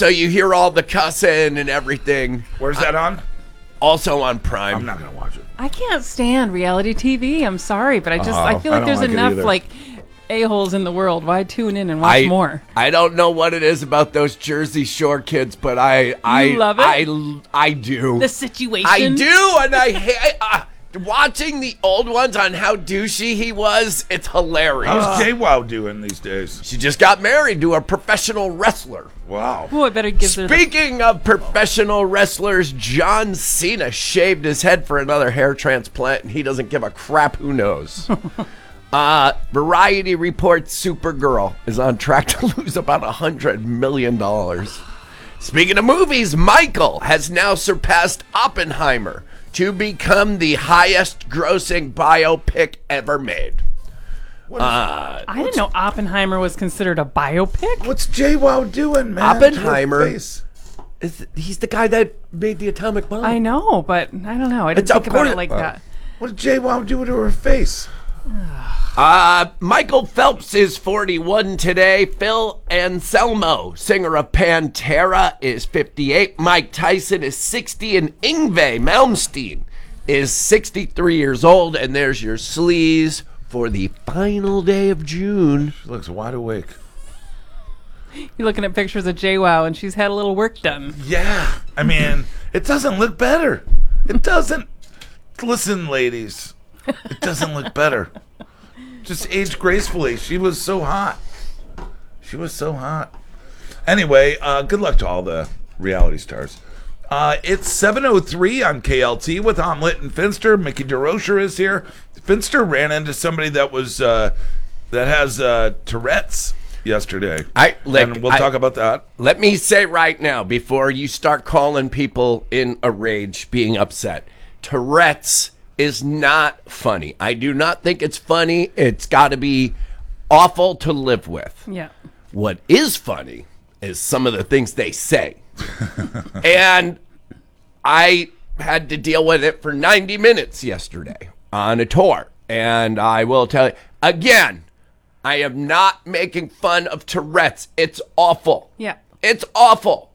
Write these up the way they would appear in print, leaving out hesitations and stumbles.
so you hear all the cussing and everything. Where's that on? Also on Prime. I'm not going to watch it. I can't stand reality TV. I'm sorry, but I feel like there's enough like a-holes in the world. Why tune in and watch more? I don't know what it is about those Jersey Shore kids, but I love it? I do. The situation? I do, and I hate watching the old ones on how douchey he was. It's hilarious. How's JWoww doing these days? She just got married to a professional wrestler. Wow. Oh, I better give her Speaking of professional wrestlers, John Cena shaved his head for another hair transplant, and he doesn't give a crap who knows. Variety reports Supergirl is on track to lose about $100 million. Speaking of movies, Michael has now surpassed Oppenheimer to become the highest grossing biopic ever made. I didn't know Oppenheimer was considered a biopic. What's JWoww doing, man? Oppenheimer, he's the guy that made the atomic bomb. I know, but I don't know. I didn't think about it like that. What did JWoww do to her face? Michael Phelps is 41 today. Phil Anselmo, singer of Pantera, is 58. Mike Tyson is 60. And Yngwie Malmsteen is 63 years old. And there's your sleaze for the final day of June. She looks wide awake. You're looking at pictures of JWoww, and she's had a little work done. Yeah. I mean, it doesn't look better. It doesn't. Listen, ladies. It doesn't look better. Just aged gracefully. She was so hot. She was so hot. Anyway, good luck to all the reality stars. It's 7:03 on KLT with Omelet and Finster. Mickey DeRocher is here. Finster ran into somebody that was that has Tourette's yesterday. And we'll talk about that. Let me say right now, before you start calling people in a rage, being upset, Tourette's is not funny. I do not think it's funny. It's got to be awful to live with. Yeah. What is funny is some of the things they say. And I had to deal with it for 90 minutes yesterday on a tour. And I will tell you, again, I am not making fun of Tourette's. It's awful. Yeah. It's awful.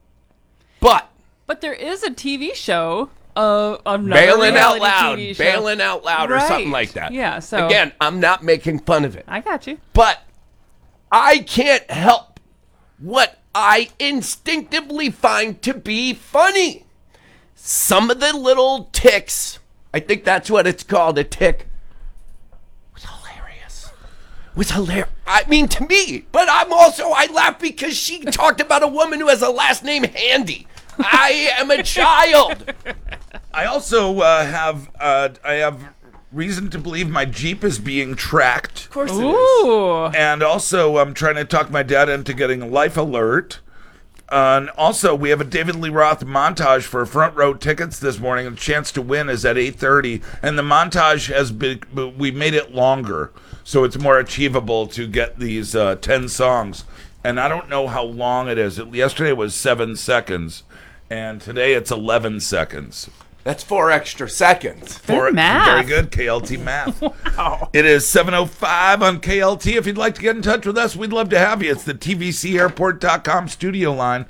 But there is a TV show. Bailing Out Loud, TV show. Bailing Out Loud, or something like that. Yeah, so again, I'm not making fun of it. I got you. But I can't help what I instinctively find to be funny. Some of the little ticks, I think that's what it's called, a tick, was hilarious. I mean, to me, but I laugh because she talked about a woman who has a last name Handy. I am a child. I also have reason to believe my Jeep is being tracked. Of course it is. And also I'm trying to talk my dad into getting Life Alert. And also we have a David Lee Roth montage for front row tickets this morning. A chance to win is at 8:30. And the montage we made it longer, so it's more achievable to get these 10 songs. And I don't know how long it is. Yesterday was 7 seconds. And today it's 11 seconds. That's 4 extra seconds. Good math. Very good, KLT math. Wow. It is 7:05 on KLT. If you'd like to get in touch with us, we'd love to have you. It's the TVCAirport.com studio line,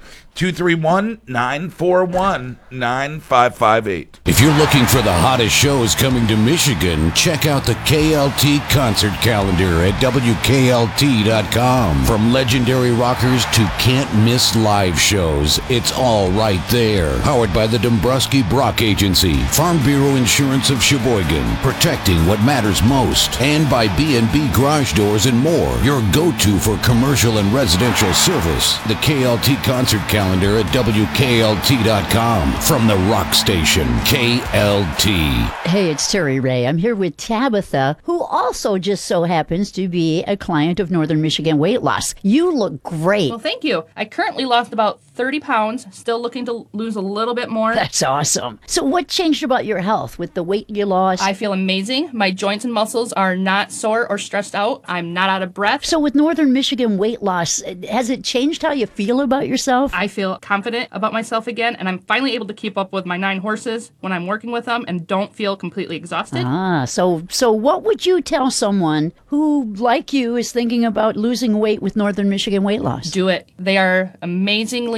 231-941-9558. If you're looking for the hottest shows coming to Michigan, check out the KLT concert calendar at WKLT.com. From legendary rockers to can't-miss live shows, it's all right there. Powered by the Dombrowski Brock Agency, Farm Bureau Insurance of Sheboygan, protecting what matters most, and by B&B Garage Doors and more, your go-to for commercial and residential service. The KLT concert calendar at WKLT.com. From the rock station, KLT. Hey, it's Terry Ray. I'm here with Tabitha, who also just so happens to be a client of Northern Michigan Weight Loss. You look great. Well, thank you. I currently lost about 30 pounds, still looking to lose a little bit more. That's awesome. So what changed about your health with the weight you lost? I feel amazing. My joints and muscles are not sore or stressed out. I'm not out of breath. So with Northern Michigan Weight Loss, has it changed how you feel about yourself? I feel confident about myself again, and I'm finally able to keep up with my 9 horses when I'm working with them and don't feel completely exhausted. So what would you tell someone who, like you, is thinking about losing weight with Northern Michigan Weight Loss? Do it. They are amazingly